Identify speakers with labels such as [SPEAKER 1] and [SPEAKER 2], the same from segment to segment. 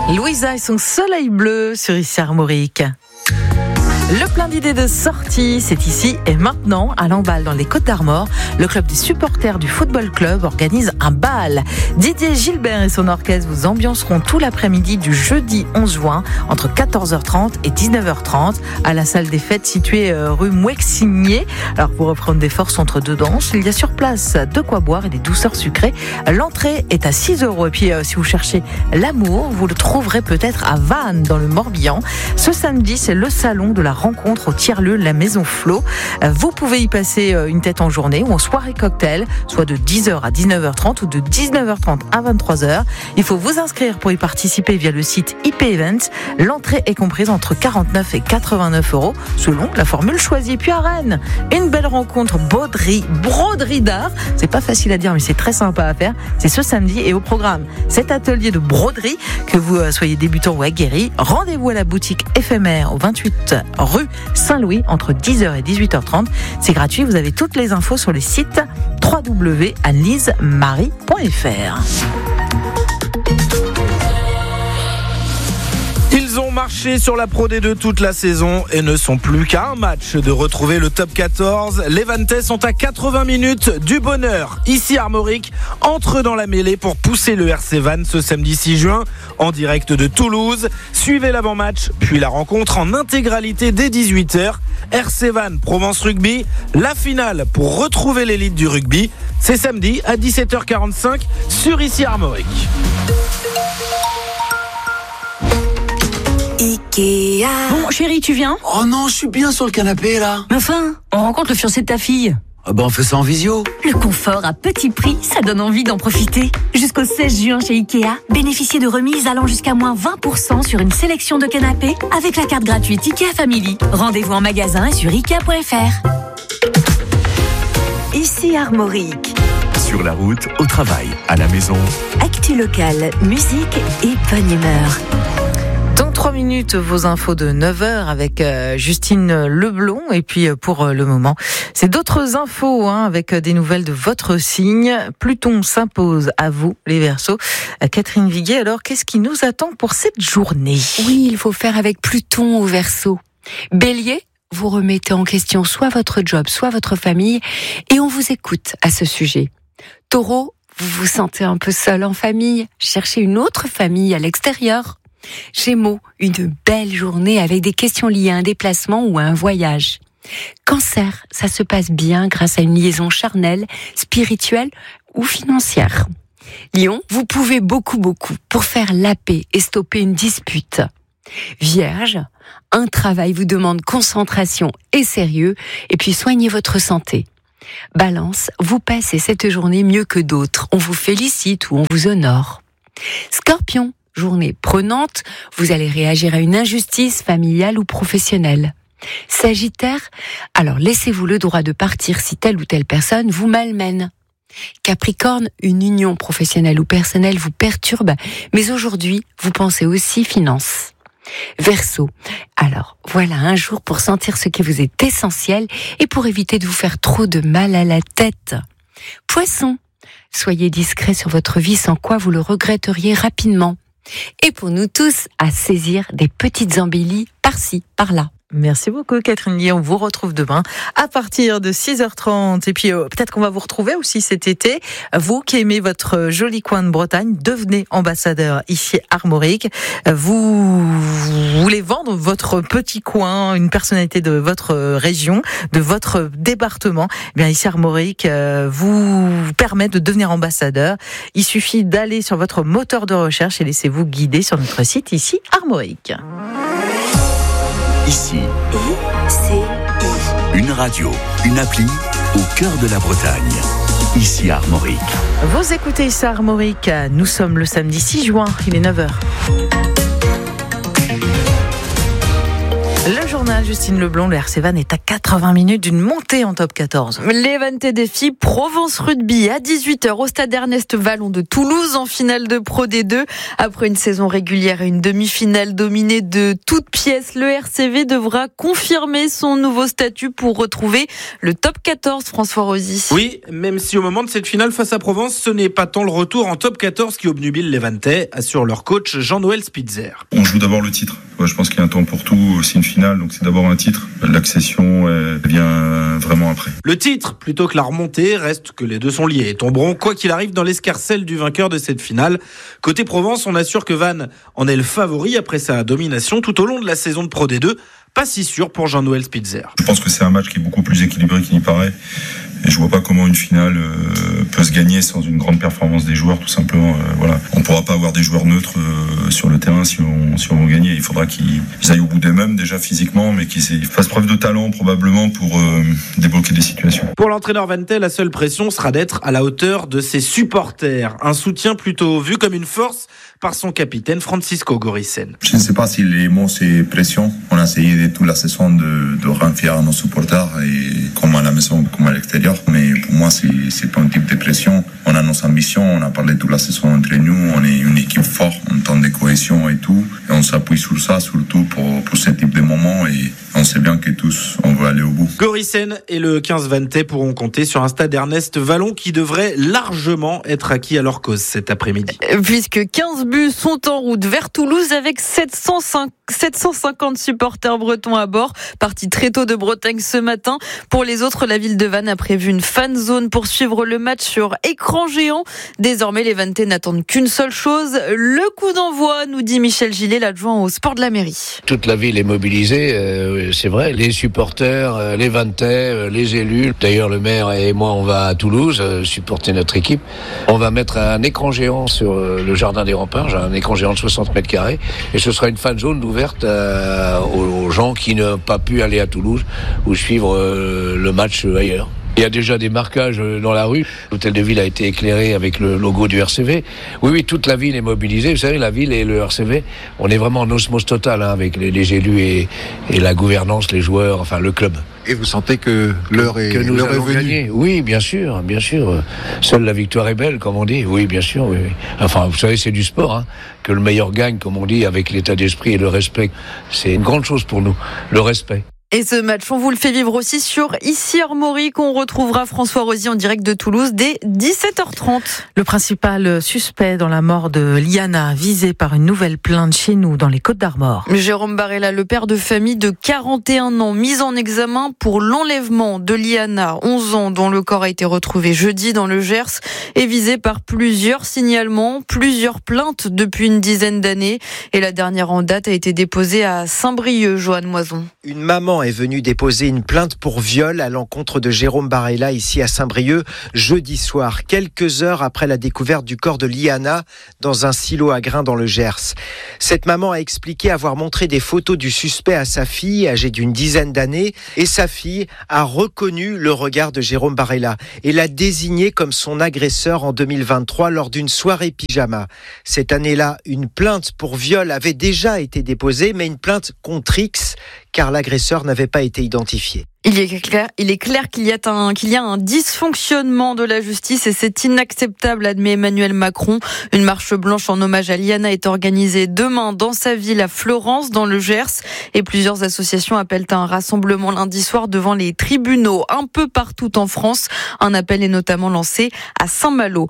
[SPEAKER 1] Louisa et son soleil bleu sur ici Armorique. Le plein d'idées de sortie, c'est ici et maintenant à Lamballe dans les Côtes-d'Armor. Le club des supporters du football club organise un bal. Didier Gilbert et son orchestre vous ambianceront tout l'après-midi du jeudi 11 juin entre 14h30 et 19h30 à la salle des fêtes située rue Mouexigné. Alors pour reprendre des forces entre deux danses, il y a sur place de quoi boire et des douceurs sucrées. L'entrée est à 6 € et puis si vous cherchez l'amour, vous le trouverez peut-être à Vannes dans le Morbihan. Ce samedi, c'est le salon de la rencontre au tiers-lieu la Maison Flo. Vous pouvez y passer une tête en journée ou en soirée cocktail, soit de 10h à 19h30 ou de 19h30 à 23h. Il faut vous inscrire pour y participer via le site IP Events. L'entrée est comprise entre 49 et 89 € selon la formule choisie. Puis à Rennes, une belle rencontre broderie d'art. C'est pas facile à dire mais c'est très sympa à faire. C'est ce samedi et au programme cet atelier de broderie, que vous soyez débutant ou aguerri. Rendez-vous à la boutique éphémère au 28 rue Saint-Louis entre 10h et 18h30. C'est gratuit, vous avez toutes les infos sur les sites www.anne-lise-marie.fr.
[SPEAKER 2] Ils ont marché sur la Pro D2 toute la saison et ne sont plus qu'à un match de retrouver le top 14. Les Vantais sont à 80 minutes du bonheur. Ici Armorique entre dans la mêlée pour pousser le RC Vannes ce samedi 6 juin en direct de Toulouse. Suivez l'avant-match puis la rencontre en intégralité dès 18h. RC Vannes Provence Rugby, la finale pour retrouver l'élite du rugby. C'est samedi à 17h45 sur ici Armorique.
[SPEAKER 3] Ikea.
[SPEAKER 4] Bon, chérie, tu viens ?
[SPEAKER 5] Oh non, je suis bien sur le canapé là.
[SPEAKER 4] Mais enfin, on rencontre le fiancé de ta fille.
[SPEAKER 5] Ah ben on fait ça en visio.
[SPEAKER 4] Le confort à petit prix, ça donne envie d'en profiter. Jusqu'au 16 juin chez Ikea, bénéficiez de remises allant jusqu'à moins 20% sur une sélection de canapés avec la carte gratuite Ikea Family. Rendez-vous en magasin et sur Ikea.fr.
[SPEAKER 3] Ici Armorique.
[SPEAKER 6] Sur la route, au travail, à la maison.
[SPEAKER 3] Actu locale, musique et bonne humeur.
[SPEAKER 1] Dans 3 minutes, vos infos de 9h avec Justine Leblond. Et puis pour le moment, c'est d'autres infos avec des nouvelles de votre signe. Pluton s'impose à vous, les Verseaux. Catherine Viguier, alors qu'est-ce qui nous attend pour cette journée ?
[SPEAKER 7] Oui, il faut faire avec Pluton au Verseau. Bélier, vous remettez en question soit votre job, soit votre famille, et on vous écoute à ce sujet. Taureau, vous vous sentez un peu seul en famille, cherchez une autre famille à l'extérieur. Gémeaux, une belle journée avec des questions liées à un déplacement ou à un voyage. Cancer, ça se passe bien grâce à une liaison charnelle, spirituelle ou financière. Lion, vous pouvez beaucoup pour faire la paix et stopper une dispute. Vierge, un travail vous demande concentration et sérieux, et puis soignez votre santé. Balance, vous passez cette journée mieux que d'autres, on vous félicite ou on vous honore. Scorpion, journée prenante, vous allez réagir à une injustice familiale ou professionnelle. Sagittaire, alors laissez-vous le droit de partir si telle ou telle personne vous malmène. Capricorne, une union professionnelle ou personnelle vous perturbe, mais aujourd'hui, vous pensez aussi finances. Verseau, alors voilà un jour pour sentir ce qui vous est essentiel et pour éviter de vous faire trop de mal à la tête. Poisson, soyez discret sur votre vie sans quoi vous le regretteriez rapidement. Et pour nous tous, à saisir des petites embellies par-ci, par-là.
[SPEAKER 1] Merci beaucoup Catherine Viguier, on vous retrouve demain à partir de 6h30 et puis peut-être qu'on va vous retrouver aussi cet été. Vous qui aimez votre joli coin de Bretagne, devenez ambassadeur ici Armorique. Vous voulez vendre votre petit coin, une personnalité de votre région, de votre département. Eh bien ici Armorique vous permet de devenir ambassadeur. Il suffit d'aller sur votre moteur de recherche et laissez-vous guider sur notre site ici Armorique.
[SPEAKER 6] Ici,
[SPEAKER 3] ICI.
[SPEAKER 6] une radio, une appli au cœur de la Bretagne. Ici Armorique.
[SPEAKER 1] Vous écoutez ici Armorique. Nous sommes le samedi 6 juin, il est 9h. Le journal journal, Justine Leblond, le RC Vannes est à 80 minutes d'une montée en top 14.
[SPEAKER 7] Les Vantais des filles, Provence Rugby à 18h au stade Ernest Vallon de Toulouse en finale de Pro D2. Après une saison régulière et une demi-finale dominée de toutes pièces, le RCV devra confirmer son nouveau statut pour retrouver le top 14, François Rosy.
[SPEAKER 2] Oui, même si au moment de cette finale face à Provence, ce n'est pas tant le retour en top 14 qui obnubile les Vantais, assure leur coach Jean-Noël Spitzer.
[SPEAKER 8] On joue d'abord le titre. Je pense qu'il y a un temps pour tout, c'est une finale, donc c'est d'abord un titre. L'accession vient vraiment après.
[SPEAKER 2] Le titre, plutôt que la remontée, reste que les deux sont liés et tomberont quoi qu'il arrive dans l'escarcelle du vainqueur de cette finale. Côté Provence, on assure que Vannes en est le favori après sa domination tout au long de la saison de Pro D2. Pas si sûr pour Jean-Noël Spitzer.
[SPEAKER 8] Je pense que c'est un match qui est beaucoup plus équilibré qu'il n'y paraît. Et je vois pas comment une finale peut se gagner sans une grande performance des joueurs, tout simplement. Voilà. On pourra pas avoir des joueurs neutres sur le terrain si on veut gagner. Il faudra qu'ils aillent au bout d'eux-mêmes, déjà physiquement, mais qu'ils fassent preuve de talent probablement pour débloquer des situations.
[SPEAKER 2] Pour l'entraîneur Vantais, la seule pression sera d'être à la hauteur de ses supporters. Un soutien plutôt vu comme une force par son capitaine Francisco Gorissen.
[SPEAKER 9] Je ne sais pas si les mots c'est pression. On a essayé toute la saison de rendre fiers à nos supporters, et comme à la maison comme à l'extérieur. Mais pour moi, c'est pas un type de pression. On a nos ambitions, on a parlé toute la saison entre nous. On est une équipe forte en temps de cohésion et tout. Et on s'appuie sur ça, surtout pour ce type de moments. Et on sait bien que tous, on veut aller au bout.
[SPEAKER 2] Gorissen et le 15 Vantais pourront compter sur un stade Ernest Vallon qui devrait largement être acquis à leur cause cet après-midi.
[SPEAKER 7] Puisque 15 bus sont en route vers Toulouse avec 750 supporters bretons à bord, partis très tôt de Bretagne ce matin. Pour les autres, la ville de Vannes a prévu une fan zone pour suivre le match sur écran géant. Désormais, les Vantais n'attendent qu'une seule chose, le coup d'envoi, nous dit Michel Gillet, l'adjoint au sport de la mairie.
[SPEAKER 10] Toute la ville est mobilisée, c'est vrai, les supporters, les Vantais, les élus. D'ailleurs, le maire et moi, on va à Toulouse supporter notre équipe. On va mettre un écran géant sur le jardin des Remparts, un écran géant de 60 mètres carrés, et ce sera une fan zone ouverte aux gens qui n'ont pas pu aller à Toulouse ou suivre le match ailleurs. Il y a déjà des marquages dans la rue. L'hôtel de ville a été éclairé avec le logo du RCV. Oui, toute la ville est mobilisée. Vous savez, la ville et le RCV, on est vraiment en osmose totale avec les élus et la gouvernance, les joueurs, enfin le club.
[SPEAKER 11] Et vous sentez que l'heure est venue?
[SPEAKER 10] Gagner. Oui, bien sûr. Seule la victoire est belle, comme on dit. Oui, bien sûr. Oui. Enfin, vous savez, c'est du sport, hein. Que le meilleur gagne, comme on dit, avec l'état d'esprit et le respect. C'est une grande chose pour nous, le respect.
[SPEAKER 7] Et ce match, on vous le fait vivre aussi sur Ici Armorique. On retrouvera François Rosy en direct de Toulouse dès 17h30.
[SPEAKER 1] Le principal suspect dans la mort de Liana, visé par une nouvelle plainte chez nous dans les Côtes-d'Armor.
[SPEAKER 7] Jérôme Barella, le père de famille de 41 ans, mis en examen pour l'enlèvement de Liana, 11 ans, dont le corps a été retrouvé jeudi dans le Gers, est visé par plusieurs signalements, plusieurs plaintes depuis une dizaine d'années. Et la dernière en date a été déposée à Saint-Brieuc, Joanne Moison.
[SPEAKER 12] Une maman est venue déposer une plainte pour viol à l'encontre de Jérôme Barella ici à Saint-Brieuc jeudi soir, quelques heures après la découverte du corps de Liana dans un silo à grains dans le Gers. Cette maman a expliqué avoir montré des photos du suspect à sa fille âgée d'une dizaine d'années, et sa fille a reconnu le regard de Jérôme Barella et l'a désigné comme son agresseur en 2023 lors d'une soirée pyjama. Cette année-là, une plainte pour viol avait déjà été déposée, mais une plainte contre X, car l'agresseur n'avait pas été identifié.
[SPEAKER 7] Il est clair qu'il y a un dysfonctionnement de la justice et c'est inacceptable, admet Emmanuel Macron. Une marche blanche en hommage à Liana est organisée demain dans sa ville à Fleurance, dans le Gers. Et plusieurs associations appellent à un rassemblement lundi soir devant les tribunaux un peu partout en France. Un appel est notamment lancé à Saint-Malo.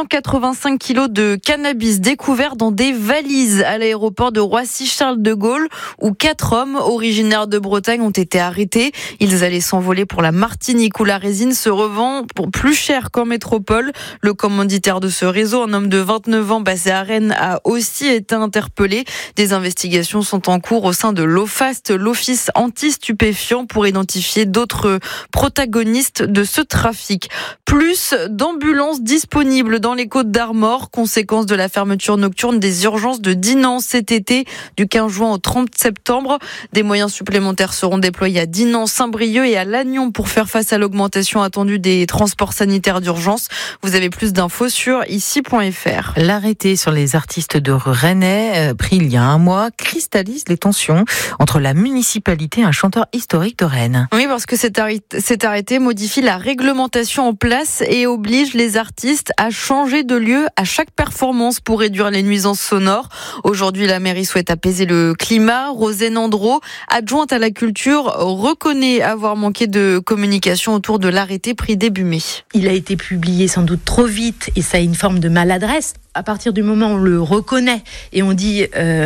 [SPEAKER 7] 185 kilos de cannabis découverts dans des valises à l'aéroport de Roissy-Charles de Gaulle, où 4 hommes originaires de Bretagne ont été arrêtés. Ils allaient s'envoler pour la Martinique, où la résine se revend pour plus cher qu'en métropole. Le commanditaire de ce réseau, un homme de 29 ans basé à Rennes, a aussi été interpellé. Des investigations sont en cours au sein de l'OFAST, l'Office anti-stupéfiants, pour identifier d'autres protagonistes de ce trafic. Plus d'ambulances disponibles dans les Côtes-d'Armor, conséquence de la fermeture nocturne des urgences de Dinan cet été, du 15 juin au 30 septembre. Des moyens supplémentaires seront déployés à Dinan, Saint-Brieuc
[SPEAKER 13] Saint-Brieuc et à Lannion pour faire face à l'augmentation attendue des transports sanitaires d'urgence. Vous avez plus d'infos sur ici.fr.
[SPEAKER 1] L'arrêté sur les artistes de rennais, pris il y a un mois, cristallise les tensions entre la municipalité et un chanteur historique de Rennes.
[SPEAKER 13] Oui, parce que cet arrêté modifie la réglementation en place et oblige les artistes à changer de lieu à chaque performance pour réduire les nuisances sonores. Aujourd'hui, la mairie souhaite apaiser le climat. Rosane Andro, adjointe à la culture, reconnaît avoir manqué de communication autour de l'arrêté pris début mai.
[SPEAKER 14] Il a été publié sans doute trop vite et ça a une forme de maladresse. À partir du moment où on le reconnaît et on dit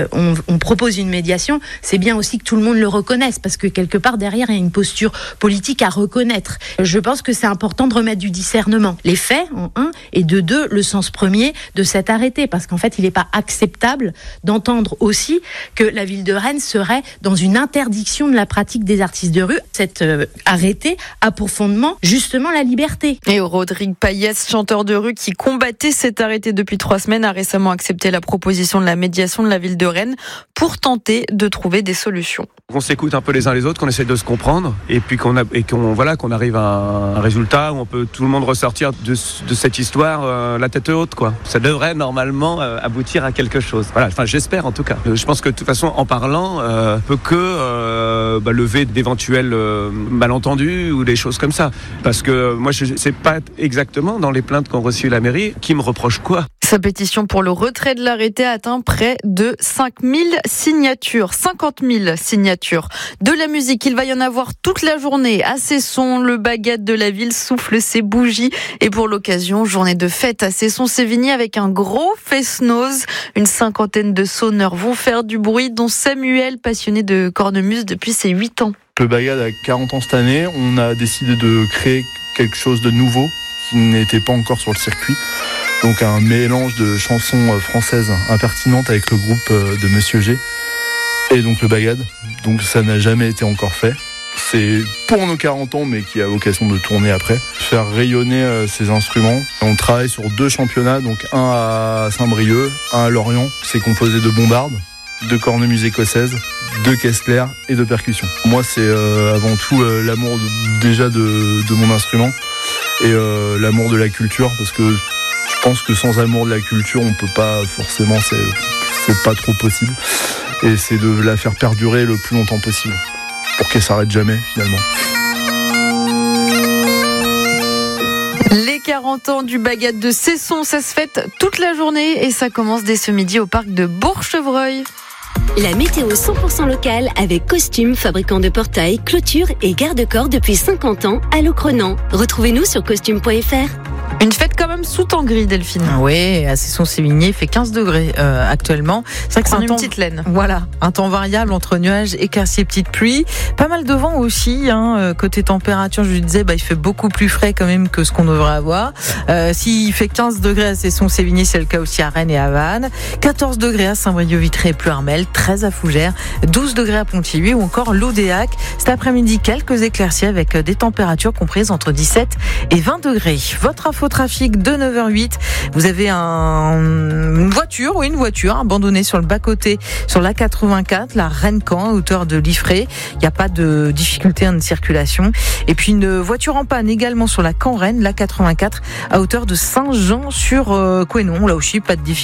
[SPEAKER 14] on propose une médiation, c'est bien aussi que tout le monde le reconnaisse parce que quelque part derrière il y a une posture politique à reconnaître. Je pense que c'est important de remettre du discernement. Les faits en un et de deux le sens premier de cet arrêté parce qu'en fait il n'est pas acceptable d'entendre aussi que la ville de Rennes serait dans une interdiction de la pratique des artistes de rue. Cet arrêté a pour fondement justement la liberté.
[SPEAKER 13] Et Rodrigue Payès, chanteur de rue qui combattait cet arrêté depuis 3 semaines, a récemment accepté la proposition de la médiation de la ville de Rennes pour tenter de trouver des solutions.
[SPEAKER 15] On s'écoute un peu les uns les autres, qu'on essaie de se comprendre et puis qu'on arrive à un résultat où on peut tout le monde ressortir de cette histoire la tête haute, quoi. Ça devrait normalement aboutir à quelque chose. Voilà, enfin j'espère en tout cas. Je pense que de toute façon en parlant peut que lever d'éventuels malentendus ou des choses comme ça. Parce que moi je sais pas exactement dans les plaintes qu'ont reçues la mairie qui me reproche quoi.
[SPEAKER 13] Sa pétition pour le retrait de l'arrêté a atteint près de 5000 signatures. 50 000 signatures. De la musique, il va y en avoir toute la journée. À Cesson, le baguette de la ville souffle ses bougies. Et pour l'occasion, journée de fête à Cesson-Sévigné avec un gros fest-noz. Une 50aine de sonneurs vont faire du bruit, dont Samuel, passionné de cornemuse depuis ses 8 ans.
[SPEAKER 16] Le Bagad a 40 ans cette année. On a décidé de créer quelque chose de nouveau qui n'était pas encore sur le circuit. Donc un mélange de chansons françaises impertinentes avec le groupe de Monsieur G et donc le Bagad. Donc ça n'a jamais été encore fait. C'est pour nos 40 ans mais qui a vocation de tourner après. Faire rayonner ces instruments. On travaille sur 2 championnats, donc un à Saint-Brieuc, un à Lorient. C'est composé de bombardes, de cornemuse écossaise, de caisse claire et de percussions. Moi c'est avant tout l'amour de mon instrument et l'amour de la culture parce que je pense que sans amour de la culture, on peut pas forcément, c'est pas trop possible. Et c'est de la faire perdurer le plus longtemps possible, pour qu'elle s'arrête jamais finalement.
[SPEAKER 13] Les 40 ans du baguette de Cesson, ça se fête toute la journée et ça commence dès ce midi au parc de Bourg-Chevreuil.
[SPEAKER 3] La météo 100% locale avec Costume, fabricant de portails, clôtures et garde-corps depuis 50 ans à Locronan. Retrouvez-nous sur costume.fr.
[SPEAKER 13] Une fête quand même sous temps gris, Delphine.
[SPEAKER 1] Oui, à Cesson-Sévigné, il fait 15 degrés actuellement. C'est vrai que c'est
[SPEAKER 13] une petite laine.
[SPEAKER 1] Voilà, un temps variable entre nuages, éclaircies, petites pluies. Pas mal de vent aussi. Côté température, je vous disais, il fait beaucoup plus frais quand même que ce qu'on devrait avoir. S'il fait 15 degrés à Cesson-Sévigné, c'est le cas aussi à Rennes et à Vannes. 14 degrés à Saint-Brieuc-Vitré et Pleuharmel, 13 à Fougères, 12 degrés à Pontivy ou encore Loudéac. Cet après-midi, quelques éclaircies avec des températures comprises entre 17 et 20 degrés. Votre info trafic de 9h08. Vous avez une voiture abandonnée sur le bas-côté sur la 84, la Rennes-Caen, à hauteur de Liffré. Il n'y a pas de difficulté de circulation. Et puis une voiture en panne également sur la Caen-Rennes, la 84, à hauteur de Saint-Jean sur Couesnon. Là aussi, pas de difficulté.